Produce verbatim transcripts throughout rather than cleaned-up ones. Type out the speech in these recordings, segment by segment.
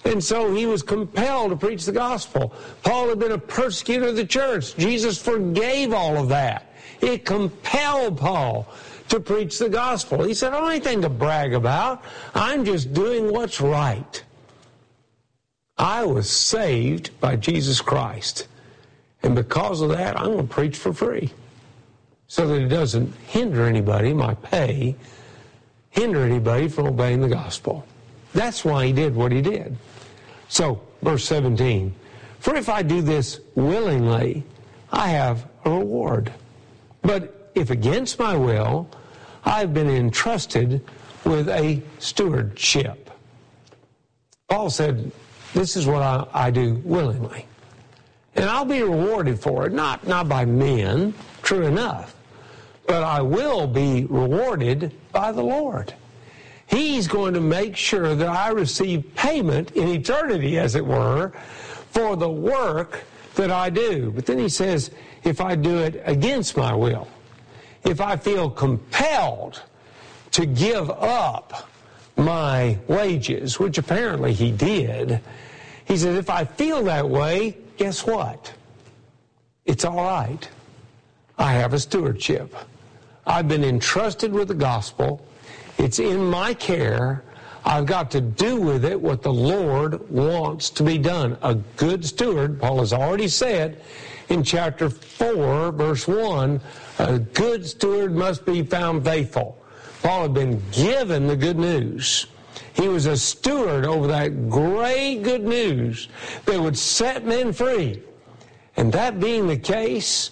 And so he was compelled to preach the gospel. Paul had been a persecutor of the church. Jesus forgave all of that. It compelled Paul to preach the gospel. He said, I don't have anything to brag about. I'm just doing what's right. I was saved by Jesus Christ. And because of that, I'm going to preach for free. So that it doesn't hinder anybody, my pay, hinder anybody from obeying the gospel. That's why he did what he did. So, verse seventeen, for if I do this willingly, I have a reward. But if against my will, I've been entrusted with a stewardship. Paul said, this is what I, I do willingly. And I'll be rewarded for it, not, not by men, true enough, but I will be rewarded by the Lord. He's going to make sure that I receive payment in eternity, as it were, for the work that I do. But then he says, if I do it against my will, if I feel compelled to give up my wages, which apparently he did, he says, if I feel that way, guess what? It's all right. I have a stewardship. I've been entrusted with the gospel. It's in my care. I've got to do with it what the Lord wants to be done. A good steward, Paul has already said in chapter four, verse one, a good steward must be found faithful. Paul had been given the good news. He was a steward over that great good news that would set men free. And that being the case,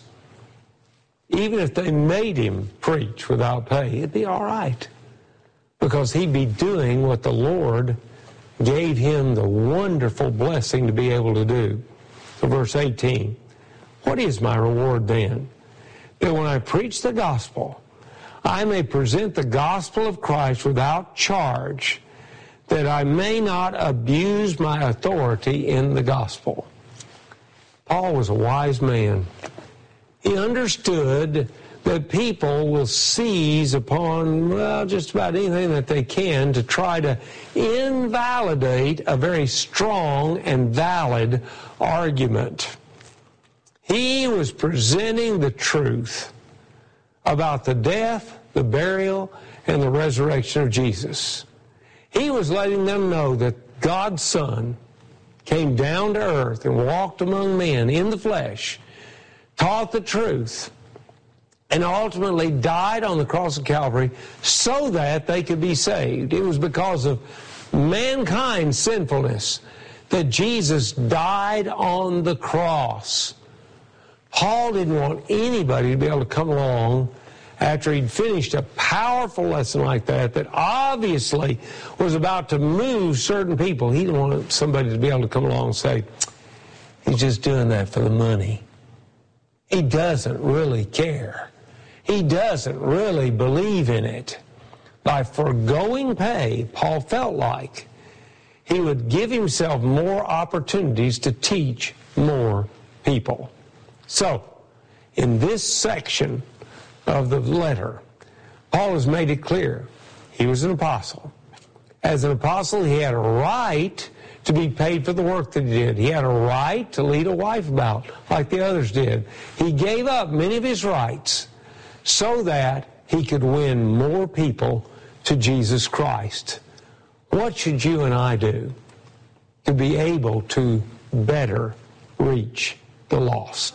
even if they made him preach without pay, it'd be all right. Because he'd be doing what the Lord gave him the wonderful blessing to be able to do. So verse eighteen, what is my reward then? That when I preach the gospel, I may present the gospel of Christ without charge, that I may not abuse my authority in the gospel. Paul was a wise man. He understood that people will seize upon, well, just about anything that they can to try to invalidate a very strong and valid argument. He was presenting the truth about the death, the burial, and the resurrection of Jesus. He was letting them know that God's Son came down to earth and walked among men in the flesh, taught the truth, and ultimately died on the cross of Calvary so that they could be saved. It was because of mankind's sinfulness that Jesus died on the cross. Paul didn't want anybody to be able to come along after he'd finished a powerful lesson like that, that obviously was about to move certain people. He didn't want somebody to be able to come along and say, he's just doing that for the money. He doesn't really care. He doesn't really believe in it. By foregoing pay, Paul felt like he would give himself more opportunities to teach more people. So, in this section of the letter, Paul has made it clear he was an apostle. As an apostle, he had a right to be paid for the work that he did. He had a right to lead a wife about, like the others did. He gave up many of his rights so that he could win more people to Jesus Christ. What should you and I do to be able to better reach the lost?